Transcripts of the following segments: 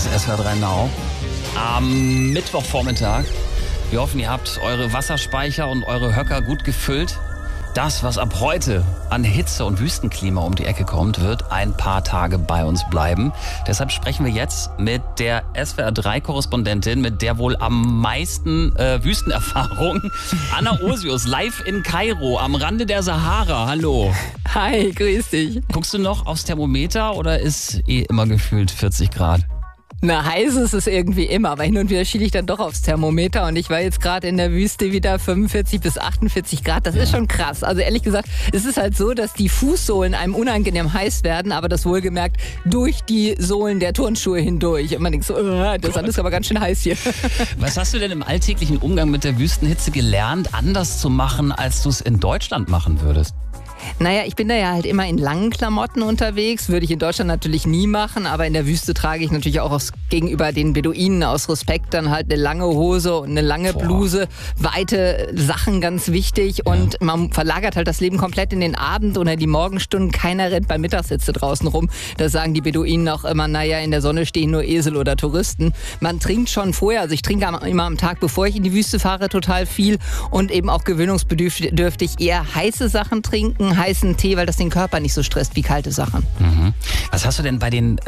ist SWR 3 Now am Mittwochvormittag. Wir hoffen, ihr habt eure Wasserspeicher und eure Höcker gut gefüllt. Das, was ab heute an Hitze und Wüstenklima um die Ecke kommt, wird ein paar Tage bei uns bleiben. Deshalb sprechen wir jetzt mit der SWR 3-Korrespondentin mit der wohl am meisten Wüstenerfahrung, Anna Osius, live in Kairo, am Rande der Sahara. Hallo. Hi, grüß dich. Guckst du noch aufs Thermometer oder ist immer gefühlt 40 Grad? Na, heiß ist es irgendwie immer, aber hin und wieder schiele ich dann doch aufs Thermometer und ich war jetzt gerade in der Wüste wieder 45 bis 48 Grad. Das ist schon krass. Also ehrlich gesagt, es ist halt so, dass die Fußsohlen einem unangenehm heiß werden, aber das wohlgemerkt durch die Sohlen der Turnschuhe hindurch. Und man denkt so, das ist aber ganz schön heiß hier. Was hast du denn im alltäglichen Umgang mit der Wüstenhitze gelernt, anders zu machen, als du es in Deutschland machen würdest? Naja, ich bin da ja halt immer in langen Klamotten unterwegs. Würde ich in Deutschland natürlich nie machen, aber in der Wüste trage ich natürlich auch gegenüber den Beduinen aus Respekt dann halt eine lange Hose und eine lange Bluse. Weite Sachen, ganz wichtig. Und man verlagert halt das Leben komplett in den Abend oder die Morgenstunden. Keiner rennt bei Mittagshitze draußen rum. Da sagen die Beduinen auch immer, naja, in der Sonne stehen nur Esel oder Touristen. Man trinkt schon vorher, also ich trinke immer am Tag, bevor ich in die Wüste fahre, total viel und eben auch gewöhnungsbedürftig eher heiße Sachen trinken, heißen Tee, weil das den Körper nicht so stresst wie kalte Sachen. Mhm. Was hast du denn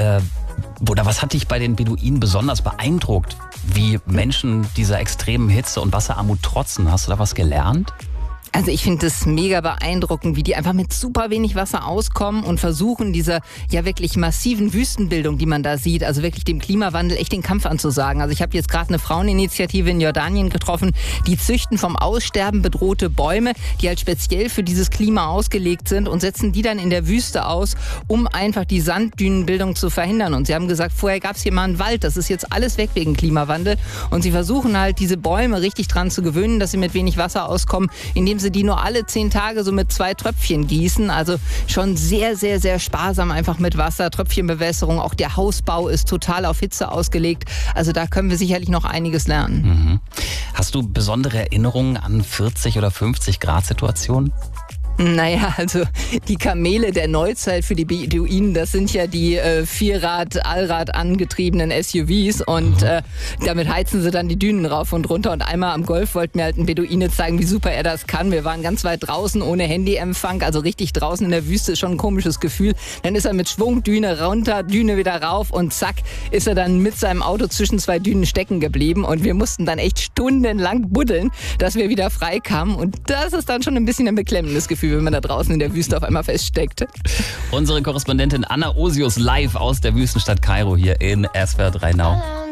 was hat dich bei den Beduinen besonders beeindruckt, wie Menschen dieser extremen Hitze und Wasserarmut trotzen? Hast du da was gelernt? Also ich finde es mega beeindruckend, wie die einfach mit super wenig Wasser auskommen und versuchen, dieser ja wirklich massiven Wüstenbildung, die man da sieht, also wirklich dem Klimawandel echt den Kampf anzusagen. Also ich habe jetzt gerade eine Fraueninitiative in Jordanien getroffen, die züchten vom Aussterben bedrohte Bäume, die halt speziell für dieses Klima ausgelegt sind und setzen die dann in der Wüste aus, um einfach die Sanddünenbildung zu verhindern. Und sie haben gesagt, vorher gab es hier mal einen Wald, das ist jetzt alles weg wegen Klimawandel. Und sie versuchen halt, diese Bäume richtig dran zu gewöhnen, dass sie mit wenig Wasser auskommen, indem sie die nur alle 10 Tage so mit 2 Tröpfchen gießen. Also schon sehr, sehr, sehr sparsam einfach mit Wasser, Tröpfchenbewässerung. Auch der Hausbau ist total auf Hitze ausgelegt. Also da können wir sicherlich noch einiges lernen. Mhm. Hast du besondere Erinnerungen an 40 oder 50 Grad Situationen? Naja, also die Kamele der Neuzeit für die Beduinen, das sind ja die Vierrad-, Allrad angetriebenen SUVs und damit heizen sie dann die Dünen rauf und runter. Und einmal am Golf wollten mir halt ein Beduine zeigen, wie super er das kann. Wir waren ganz weit draußen ohne Handyempfang, also richtig draußen in der Wüste, ist schon ein komisches Gefühl. Dann ist er mit Schwung Düne runter, Düne wieder rauf und zack, ist er dann mit seinem Auto zwischen 2 Dünen stecken geblieben. Und wir mussten dann echt stundenlang buddeln, dass wir wieder frei kamen. Und das ist dann schon ein bisschen ein beklemmendes Gefühl, wenn man da draußen in der Wüste auf einmal feststeckt. Unsere Korrespondentin Anna Osius live aus der Wüstenstadt Kairo hier in SWR 3 Now.